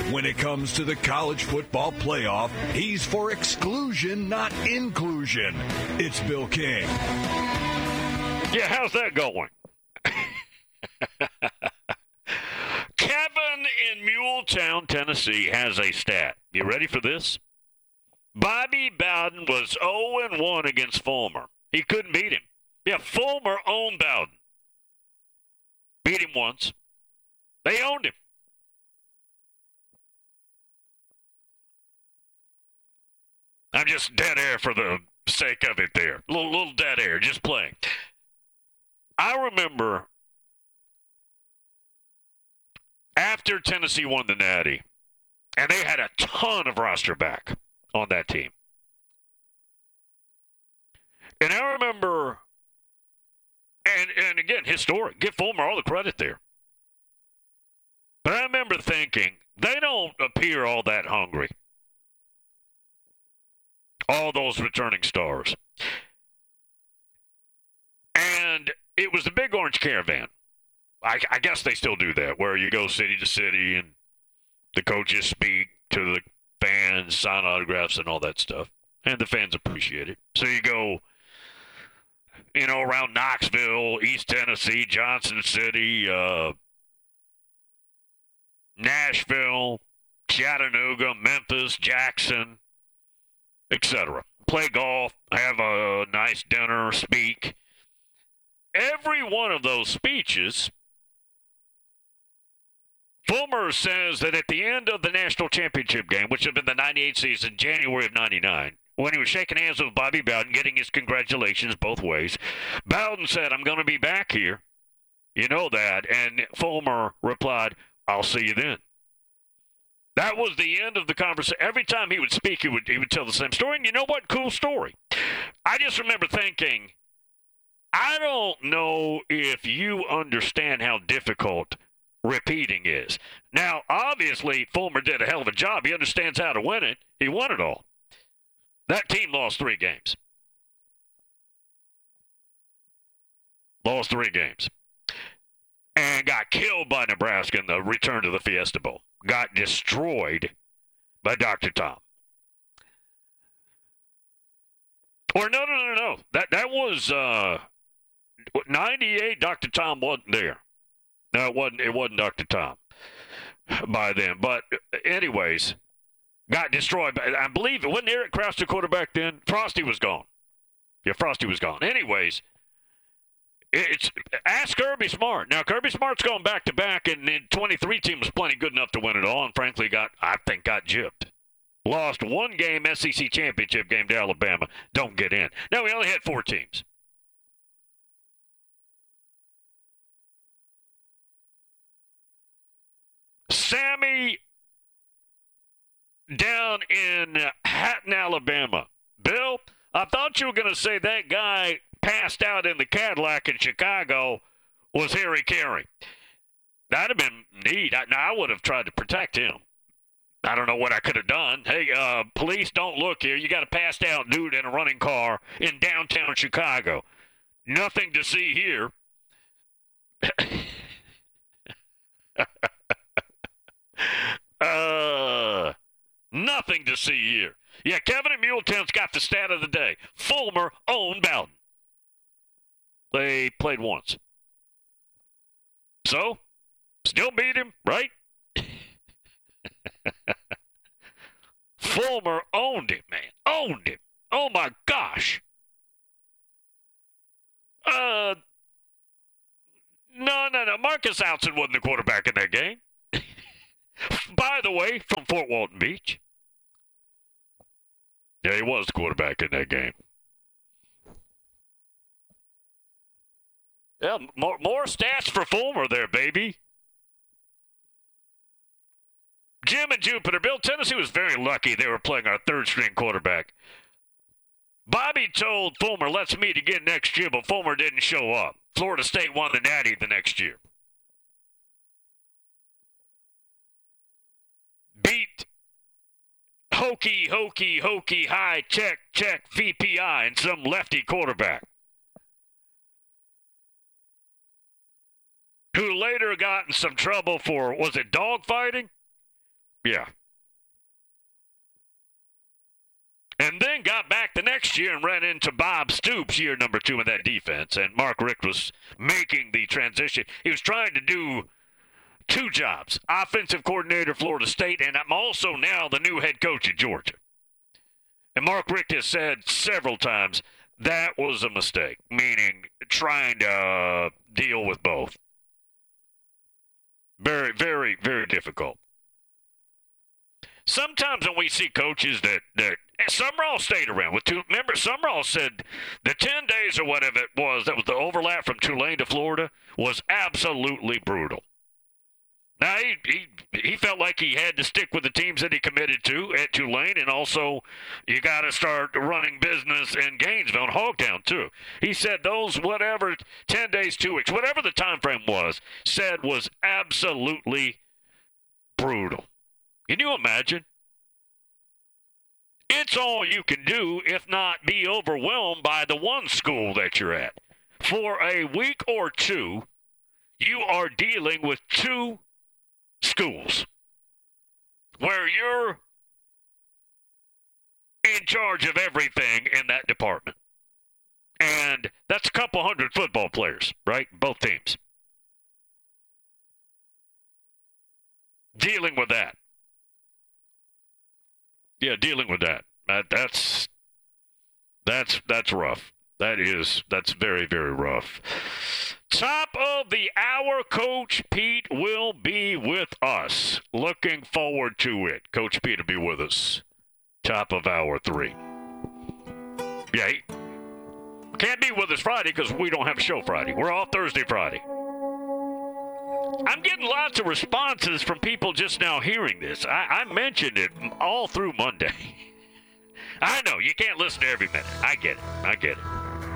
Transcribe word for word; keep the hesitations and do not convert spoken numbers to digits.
When it comes to the college football playoff, he's for exclusion, not inclusion. It's Bill King. Yeah, how's that going? Kevin in Muletown, Tennessee has a stat. You ready for this? Bobby Bowden was oh and one against Fulmer. He couldn't beat him. Yeah, Fulmer owned Bowden. Beat him once. They owned him. I'm just dead air for the sake of it there. A little, little dead air, just playing. I remember after Tennessee won the Natty, and they had a ton of roster back on that team. And I remember, and, and again, historic, give Fulmer all the credit there. But I remember thinking, they don't appear all that hungry. All those returning stars. And it was the Big Orange Caravan. I, I guess they still do that, where you go city to city and the coaches speak to the fans, sign autographs and all that stuff. And the fans appreciate it. So you go, you know, around Knoxville, East Tennessee, Johnson City, uh, Nashville, Chattanooga, Memphis, Jackson, et cetera. Play golf, have a nice dinner, speak. Every one of those speeches, Fulmer says that at the end of the national championship game, which had been the ninety-eight season, January of ninety-nine, when he was shaking hands with Bobby Bowden, getting his congratulations both ways, Bowden said, "I'm going to be back here. You know that." And Fulmer replied, "I'll see you then." That was the end of the conversation. Every time he would speak, he would he would tell the same story. And you know what? Cool story. I just remember thinking, I don't know if you understand how difficult repeating is. Now, obviously, Fulmer did a hell of a job. He understands how to win it. He won it all. That team lost three games. Lost three games. And got killed by Nebraska in the return to the Fiesta Bowl. Got destroyed by Doctor Tom. Or no, no, no, no. That that was uh, ninety-eight. Doctor Tom wasn't there. No, it wasn't. It wasn't Doctor Tom by then. But anyways, got destroyed. I believe it wasn't Eric Krause the quarterback then. Frosty was gone. Yeah, Frosty was gone. Anyways. It's ask Kirby Smart. Now, Kirby Smart's going back to back, and the twenty-three team was plenty good enough to win it all, and frankly, got I think got gypped. Lost one game S E C championship game to Alabama. Don't get in. Now, we only had four teams. Sammy down in Hatton, Alabama. Bill, I thought you were going to say that guy passed out in the Cadillac in Chicago was Harry Carey. That'd have been neat. I, now, I would have tried to protect him. I don't know what I could have done. Hey, uh, police, don't look here. You got a passed out dude in a running car in downtown Chicago. Nothing to see here. uh, nothing to see here. Yeah, Kevin in Muletown's got the stat of the day. Fulmer owned Bowden. They played once. So, still beat him, right? Fulmer owned him, man. Owned him. Oh, my gosh. Uh, no, no, no. Marcus Outzen wasn't the quarterback in that game. By the way, from Fort Walton Beach. Yeah, he was the quarterback in that game. Yeah, more, more stats for Fulmer there, baby. Jim and Jupiter. Bill, Tennessee was very lucky they were playing our third-string quarterback. Bobby told Fulmer, let's meet again next year, but Fulmer didn't show up. Florida State won the Natty the next year. Beat hokey, hokey, hokey, high, check, check, V P I, and some lefty quarterback. Who later got in some trouble for, was it dogfighting? Yeah. And then got back the next year and ran into Bob Stoops, year number two in that defense. And Mark Richt was making the transition. He was trying to do two jobs, offensive coordinator at Florida State, and I'm also now the new head coach at Georgia. And Mark Richt has said several times that was a mistake, meaning trying to uh, deal with both. Very, very, very difficult. Sometimes when we see coaches that, that Summerall stayed around with two, remember Summerall said the ten days or whatever it was, that was the overlap from Tulane to Florida, was absolutely brutal. Now, he, he he felt like he had to stick with the teams that he committed to at Tulane, and also you got to start running business in Gainesville and Hogtown, too. He said those, whatever, ten days, two weeks, whatever the time frame was, said was absolutely brutal. Can you imagine? It's all you can do, if not be overwhelmed by the one school that you're at. For a week or two, you are dealing with two schools where you're in charge of everything in that department. And that's a couple hundred football players, right? Both teams. Dealing with that. Yeah, dealing with that. that that's that's that's rough. That is that's very, very rough. Top of the hour, Coach Pete will be with us. Looking forward to it. Coach Pete will be with us. Top of hour three. Yeah, he can't be with us Friday because we don't have a show Friday. We're off Thursday, Friday. I'm getting lots of responses from people just now hearing this. I, I mentioned it all through Monday. I know, you can't listen to every minute. I get it. I get it.